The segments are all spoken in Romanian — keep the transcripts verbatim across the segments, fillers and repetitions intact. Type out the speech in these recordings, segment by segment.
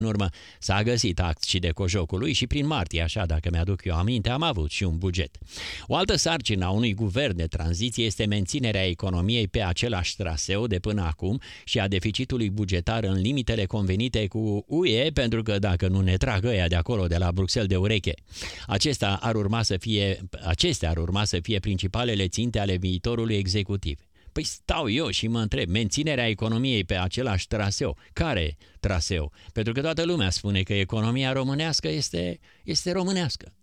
În urmă s-a găsit act și de cojocului și prin martie, așa dacă mi-aduc eu aminte, am avut și un buget. O altă sarcină a unui guvern de tranziție este menținerea economiei pe același traseu de până acum și a deficitului bugetar în limitele convenite cu U E, pentru că dacă nu ne trag ăia de acolo, de la Bruxelles de ureche. Acestea ar urma să fie, acestea ar urma să fie principalele ținte ale viitorului executiv. Păi stau eu și mă întreb, menținerea economiei pe același traseu. Care traseu? Pentru că toată lumea spune că economia românească este, este românească.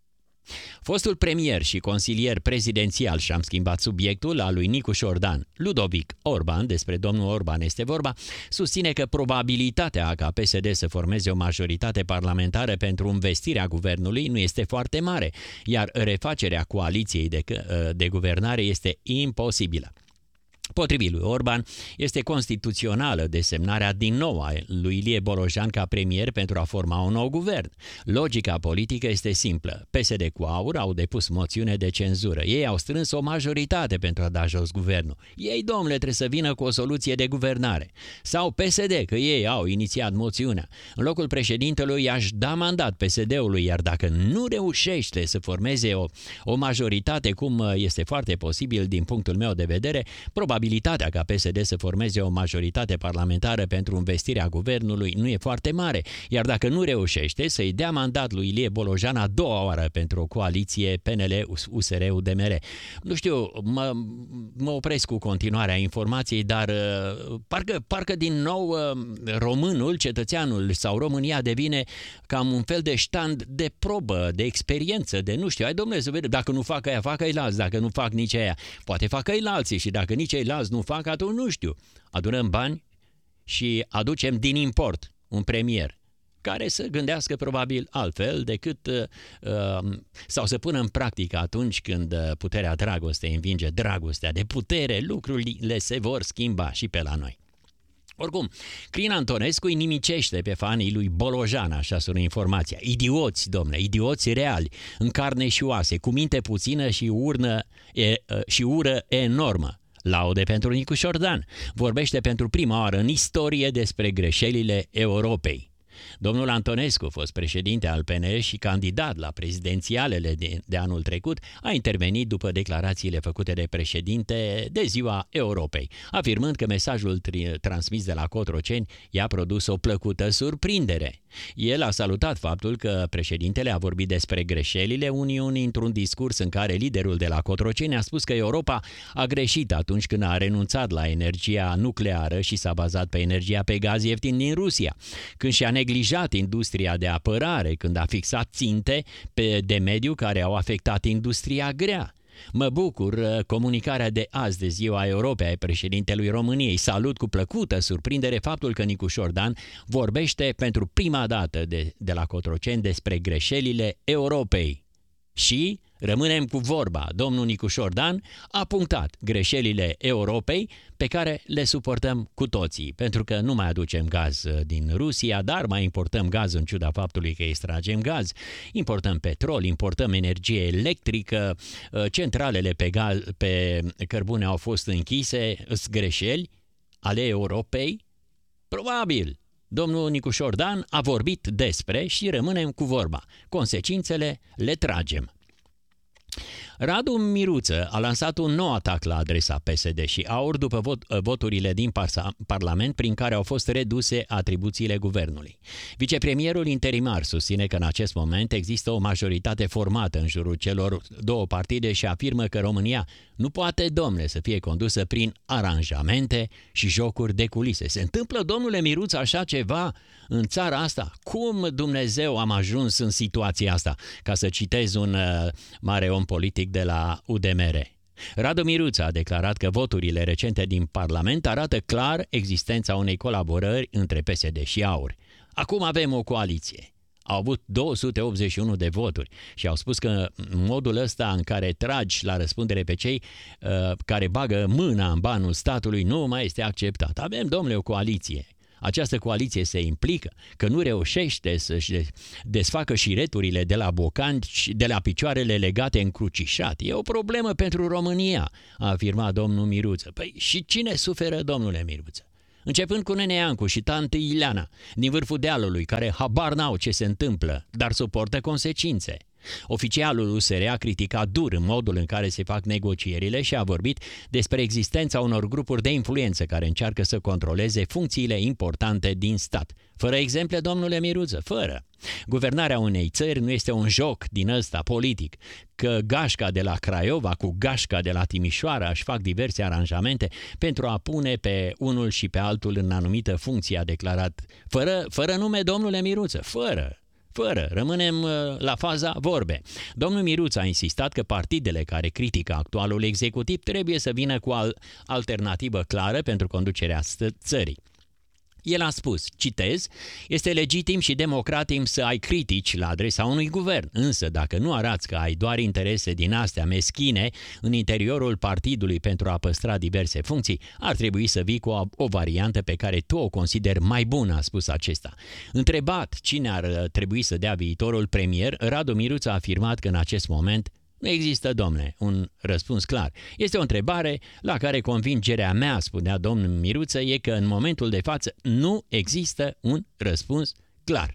Fostul premier și consilier prezidențial, și am schimbat subiectul, al lui Nicu Șordan, Ludovic Orban, despre domnul Orban este vorba, susține că probabilitatea ca P S D să formeze o majoritate parlamentară pentru învestirea guvernului nu este foarte mare, iar refacerea coaliției de, de guvernare este imposibilă. Potrivit lui Orban, este constituțională desemnarea din nou a lui Ilie Bolojan ca premier pentru a forma un nou guvern. Logica politică este simplă. P S D cu AUR au depus moțiune de cenzură. Ei au strâns o majoritate pentru a da jos guvernul. Ei, domnule, trebuie să vină cu o soluție de guvernare. Sau P S D, că ei au inițiat moțiunea. În locul președintelui i-aș da mandat P S D-ului, iar dacă nu reușește să formeze o, o majoritate, cum este foarte posibil din punctul meu de vedere, probabil Probabilitatea ca P S D să formeze o majoritate parlamentară pentru învestirea guvernului nu e foarte mare, iar dacă nu reușește să-i dea mandat lui Ilie Bolojan a doua oară pentru o coaliție P N L U S R U D M R. Nu știu, mă, mă opresc cu continuarea informației, dar parcă, parcă din nou românul, cetățeanul sau România devine cam un fel de stand de probă, de experiență, de nu știu, hai domnule să vedem, dacă nu fac aia, fac ei alții, dacă nu fac nici aia, poate fac ei alții și dacă nici ei alții nu fac, atunci nu știu. Adunăm bani și aducem din import un premier care să gândească probabil altfel decât uh, sau să pună în practică atunci când puterea dragostei învinge dragostea de putere, lucrurile se vor schimba și pe la noi. Oricum, Crin Antonescu îi nimicește pe fanii lui Bolojan, așa sună informația. Idioți, domne, idioți reali, în carne și oase, cu minte puțină și, urnă, e, și ură enormă. Laude pentru Nicu Șordan. Vorbește pentru prima oară în istorie despre greșelile Europei. Domnul Antonescu, fost președinte al P N L și candidat la prezidențialele de, de anul trecut, a intervenit după declarațiile făcute de președinte de Ziua Europei, afirmând că mesajul tri- transmis de la Cotroceni i-a produs o plăcută surprindere. El a salutat faptul că președintele a vorbit despre greșelile Uniunii într-un discurs în care liderul de la Cotroceni a spus că Europa a greșit atunci când a renunțat la energia nucleară și s-a bazat pe energia pe gaz ieftin din Rusia, când și-a neglijat industria de apărare, când a fixat ținte pe de mediu care au afectat industria grea. Mă bucur comunicarea de azi de Ziua Europei ai președintelui României. Salut cu plăcută surprindere faptul că Nicu Șordan vorbește pentru prima dată de, de la Cotroceni despre greșelile Europei. Și rămânem cu vorba. Domnul Nicu Șordan a punctat greșelile Europei pe care le suportăm cu toții, pentru că nu mai aducem gaz din Rusia, dar mai importăm gaz în ciuda faptului că extragem gaz, importăm petrol, importăm energie electrică, centralele pe, gaz, pe cărbune au fost închise, sunt greșeli ale Europei? Probabil. Domnul Nicu Șordan a vorbit despre și rămânem cu vorba. Consecințele le tragem. Radu Miruță a lansat un nou atac la adresa P S D și AUR după vot, voturile din Parlament prin care au fost reduse atribuțiile guvernului. Vicepremierul interimar susține că în acest moment există o majoritate formată în jurul celor două partide și afirmă că România nu poate, domnule, să fie condusă prin aranjamente și jocuri de culise. Se întâmplă, domnule Miruță, așa ceva în țara asta? Cum Dumnezeu am ajuns în situația asta? Ca să citez un uh, mare om politic de la U D M R. Radu Miruță a declarat că voturile recente din Parlament arată clar existența unei colaborări între P S D și AUR. Acum avem o coaliție. Au avut două sute optzeci și unu de voturi și au spus că modul ăsta în care tragi la răspundere pe cei uh, care bagă mâna în banul statului nu mai este acceptat. Avem, domnule, o coaliție. Această coaliție se implică, că nu reușește să-și desfacă șireturile de la bocanci, de la picioarele legate încrucișat. E o problemă pentru România, a afirmat domnul Miruță. Păi și cine suferă, domnule Miruță? Începând cu Nene Iancu și tantă Ileana, din vârful dealului, care habar n-au ce se întâmplă, dar suportă consecințe. Oficialul U S R a criticat dur în modul în care se fac negocierile și a vorbit despre existența unor grupuri de influență care încearcă să controleze funcțiile importante din stat. Fără exemple, domnule Miruță, fără. Guvernarea unei țări nu este un joc din ăsta politic, că gașca de la Craiova cu gașca de la Timișoara își fac diverse aranjamente pentru a pune pe unul și pe altul în anumită funcție, a declarat. Fără, fără nume, domnule Miruță, fără. Fără, rămânem la faza vorbe. Domnul Miruță a insistat că partidele care critică actualul executiv trebuie să vină cu o alternativă clară pentru conducerea țării. El a spus, citez, este legitim și democratic să ai critici la adresa unui guvern, însă dacă nu arăți că ai doar interese din astea meschine în interiorul partidului pentru a păstra diverse funcții, ar trebui să vii cu o, o variantă pe care tu o consideri mai bună, a spus acesta. Întrebat cine ar trebui să dea viitorul premier, Radu Miruță a afirmat că în acest moment nu există, domne, un răspuns clar. Este o întrebare la care convingerea mea, spunea domnul Miruță, e că în momentul de față nu există un răspuns clar.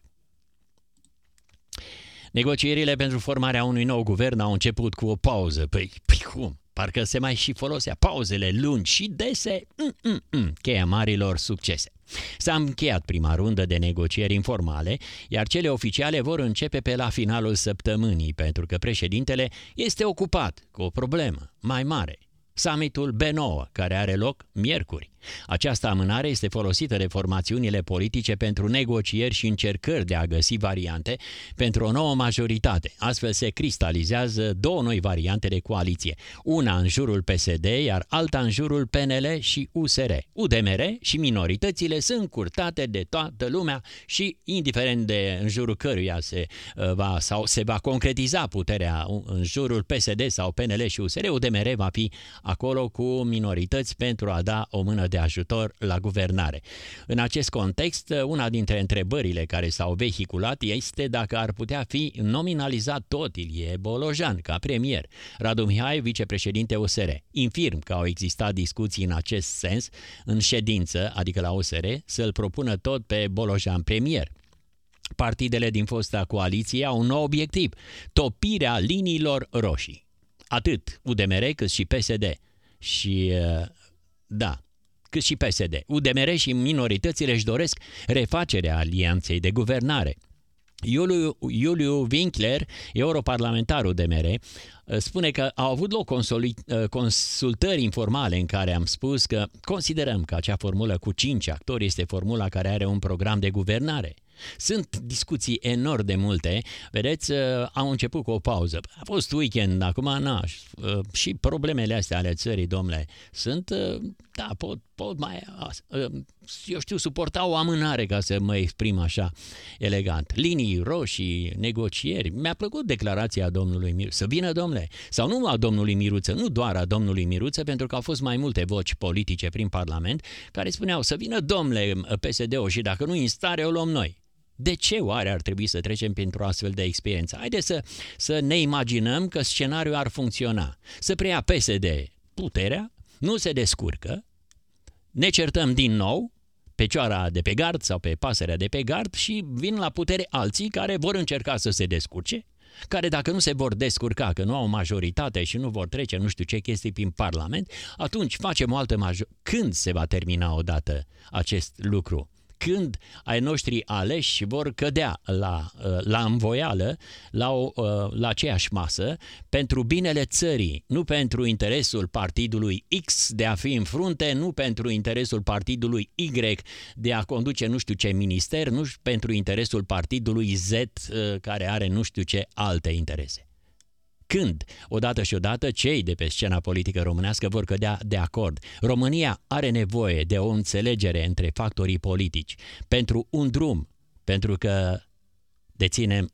Negocierile pentru formarea unui nou guvern au început cu o pauză. Păi, păi cum? Parcă se mai și folosea pauzele lungi și dese, mm, mm, mm, cheia marilor succese. S-a încheiat prima rundă de negocieri informale, iar cele oficiale vor începe pe la finalul săptămânii, pentru că președintele este ocupat cu o problemă mai mare. Summitul B nouă, care are loc miercuri. Această amânare este folosită de formațiunile politice pentru negocieri și încercări de a găsi variante pentru o nouă majoritate. Astfel se cristalizează două noi variante de coaliție. Una în jurul P S D, iar alta în jurul P N L și U S R. U D M R și minoritățile sunt curtate de toată lumea și, indiferent de în jurul căruia se va, sau se va concretiza puterea în jurul P S D sau P N L și U S R, U D M R va fi acolo cu minorități pentru a da o mână de ajutor la guvernare. În acest context, una dintre întrebările care s-au vehiculat este dacă ar putea fi nominalizat tot Ilie Bolojan ca premier. Radu Mihai, vicepreședinte U S R, infirm că au existat discuții în acest sens în ședință, adică la U S R, să-l propună tot pe Bolojan premier. Partidele din fosta coaliție au un nou obiectiv, topirea liniilor roșii. Atât U D M R cât și P S D și, da, cât și P S D. U D M R și minoritățile își doresc refacerea alianței de guvernare. Iuliu, Iuliu Winkler, europarlamentar U D M R, spune că au avut loc consultări informale în care am spus că considerăm că acea formulă cu cinci actori este formula care are un program de guvernare. Sunt discuții enorm de multe, vedeți, au început cu o pauză. A fost weekend, acum, na, și problemele astea ale țării, domnule, sunt, da, pot, pot mai, eu știu, suporta o amânare, ca să mă exprim așa elegant. Linii roșii, negocieri. Mi-a plăcut declarația domnului Miruță. Să vină, domnule, sau nu a domnului Miruță, nu doar a domnului Miruță, pentru că au fost mai multe voci politice prin Parlament care spuneau să vină, domnule, P S D-ul și dacă nu în stare o luăm noi. De ce oare ar trebui să trecem printr-o astfel de experiență? Haideți să, să ne imaginăm că scenariul ar funcționa. Să preia P S D puterea, nu se descurcă, ne certăm din nou pe cioara de pe gard sau pe pasărea de pe gard și vin la putere alții care vor încerca să se descurce, care dacă nu se vor descurca, că nu au majoritate și nu vor trece nu știu ce chestii prin Parlament, atunci facem o altă majoritate. Când se va termina odată acest lucru? Când ai noștri aleși vor cădea la, la învoială, la, o, la aceeași masă, pentru binele țării, nu pentru interesul partidului X de a fi în frunte, nu pentru interesul partidului Y de a conduce nu știu ce minister, nu pentru interesul partidului Z care are nu știu ce alte interese. Când, odată și odată, cei de pe scena politică românească vor cădea de acord. România are nevoie de o înțelegere între factorii politici pentru un drum, pentru că deținem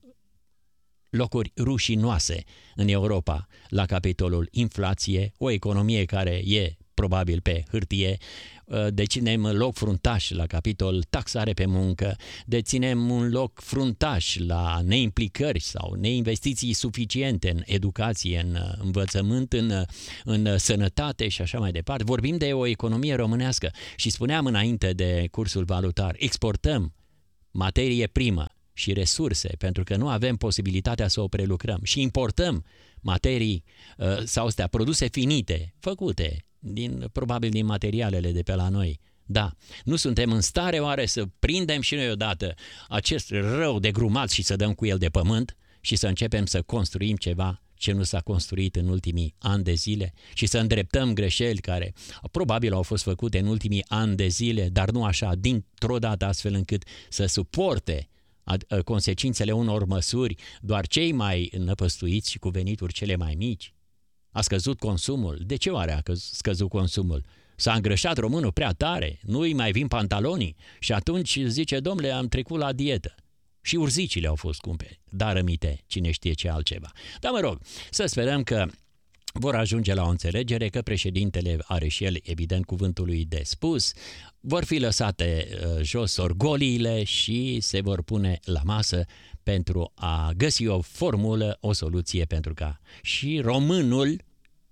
locuri rușinoase în Europa la capitolul inflație, o economie care e probabil pe hârtie, deținem loc fruntaș la capitol taxare pe muncă, deținem un loc fruntaș la neimplicări sau neinvestiții suficiente în educație, în învățământ, în, în sănătate și așa mai departe. Vorbim de o economie românească și spuneam înainte de cursul valutar, exportăm materie primă și resurse, pentru că nu avem posibilitatea să o prelucrăm, și importăm materii sau astea, produse finite, făcute din, probabil din materialele de pe la noi. Da, nu suntem în stare oare să prindem și noi odată acest rău de grumat și să dăm cu el de pământ și să începem să construim ceva ce nu s-a construit în ultimii ani de zile și să îndreptăm greșeli care probabil au fost făcute în ultimii ani de zile, dar nu așa dintr-o dată, astfel încât să suporte consecințele unor măsuri doar cei mai năpăstuiți și cu venituri cele mai mici. A scăzut consumul. De ce oare a scăzut consumul? S-a îngrășat românul prea tare, nu-i mai vin pantalonii și atunci zice, domnule, am trecut la dietă. Și urzicile au fost scumpe, dar rămite cine știe ce altceva. Dar mă rog, să sperăm că vor ajunge la o înțelegere, că președintele are și el, evident, cuvântul lui de spus, vor fi lăsate uh, jos orgoliile și se vor pune la masă pentru a găsi o formulă, o soluție pentru ca și românul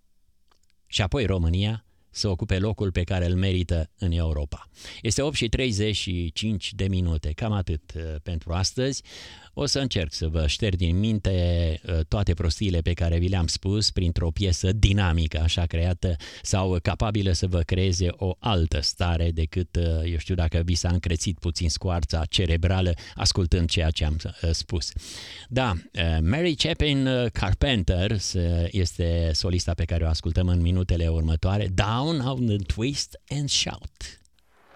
și apoi România să ocupe locul pe care îl merită în Europa. Este opt și treizeci și cinci de minute, cam atât uh, pentru astăzi. O să încerc să vă șterg din minte uh, toate prostiile pe care vi le-am spus printr-o piesă dinamică, așa creată sau capabilă să vă creeze o altă stare decât, uh, eu știu, dacă vi s-a încrețit puțin scoarța cerebrală ascultând ceea ce am uh, spus. Da, uh, Mary Chapin uh, Carpenter uh, este solista pe care o ascultăm în minutele următoare. Down on the twist and shout.